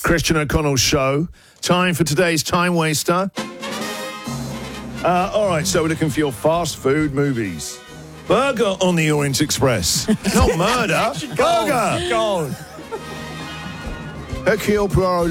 Christian O'Connell's show. Time for today's Time Waster. All right, so we're looking for your fast food movies. Burger on the Orient Express. Not murder. Burger. Go on. Hercule Poirot